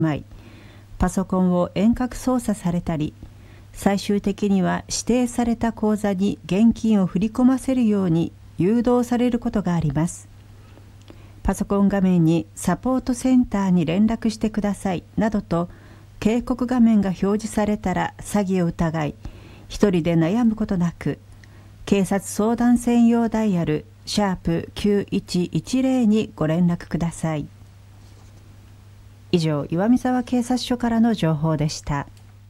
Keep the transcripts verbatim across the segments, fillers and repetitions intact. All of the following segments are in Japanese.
枚、パソコンを遠隔操作されたり、最終的には指定された口座に現金を振り込ませるように誘導されることがあります。パソコン画面にサポートセンターに連絡してくださいなどと警告画面が表示されたら詐欺を疑い、一人で悩むことなく、警察相談専用ダイヤルシャープきゅういちいちゼロにご連絡ください。以上、岩見沢警察署からの情報でした。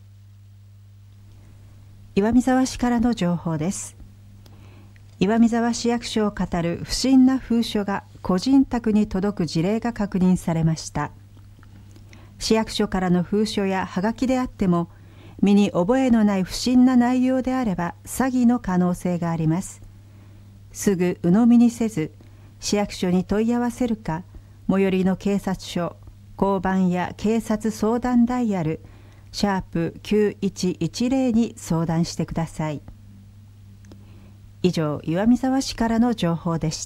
岩見沢市からの情報です。岩見沢市役所を語る不審な封書が個人宅に届く事例が確認されました。市役所からの封書やはがきであっても、身に覚えのない不審な内容であれば詐欺の可能性があります。すぐ鵜呑みにせず、市役所に問い合わせるか、最寄りの警察署、交番や警察相談ダイヤルシャープきゅういちいちゼロに相談してください。以上、岩見沢市からの情報でした。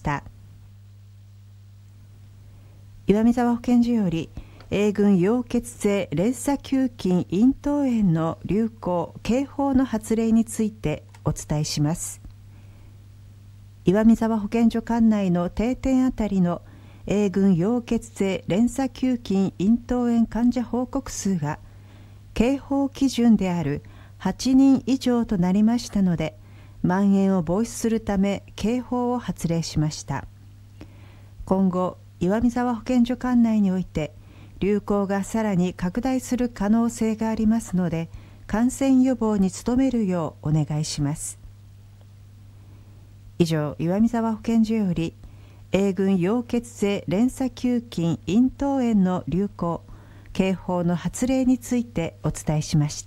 岩見沢保健所より、A群溶血性連鎖球菌咽頭炎の流行・警報の発令についてお伝えします。岩見沢保健所管内の定点あたりの A群溶血性連鎖球菌咽頭炎患者報告数が警報基準であるはちにん以上となりましたので、蔓延を防止するため警報を発令しました。今後、岩見沢保健所管内において流行がさらに拡大する可能性がありますので、感染予防に努めるようお願いします。以上、岩見沢保健所より A群溶血性連鎖球菌咽頭炎の流行・警報の発令についてお伝えしました。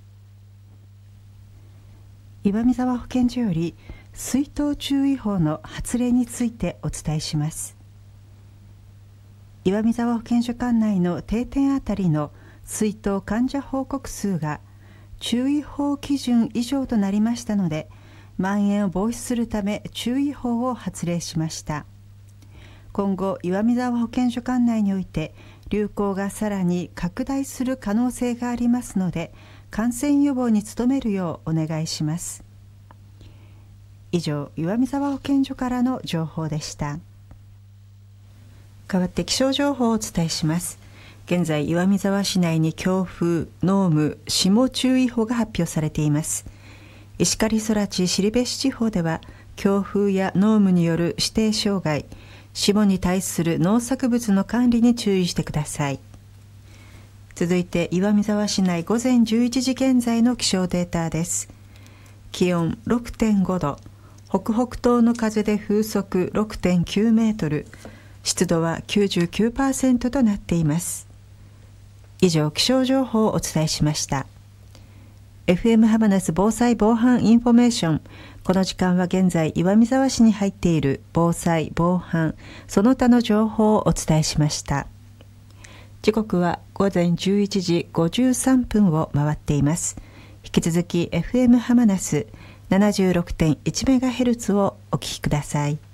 岩見沢保健所より水痘注意報の発令についてお伝えします。岩見沢保健所管内の定点あたりの水痘患者報告数が注意報基準以上となりましたので、蔓延を防止するため注意報を発令しました。今後、岩見沢保健所管内において流行がさらに拡大する可能性がありますので、感染予防に努めるようお願いします。以上、岩見沢保健所からの情報でした。代わって気象情報をお伝えします。現在、岩見沢市内に強風、濃霧、霜注意報が発表されています。石狩空知後志地方では強風や濃霧による指定障害、霜に対する農作物の管理に注意してください。続いて岩見沢市内午前じゅういちじ現在の気象データです。気温 ろくてんごど、北北東の風で風速 ろくてんきゅうメートル、湿度は きゅうじゅうきゅうパーセント となっています。以上、気象情報をお伝えしました。エフエム ハマナス防災防犯インフォメーション。この時間は現在岩見沢市に入っている防災防犯その他の情報をお伝えしました。時刻は午前じゅういちじごじゅうさんぷんを回っています。引き続き エフエム ハマナス ななじゅうろくてんいちメガヘルツ をお聞きください。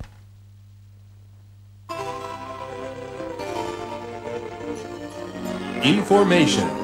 Information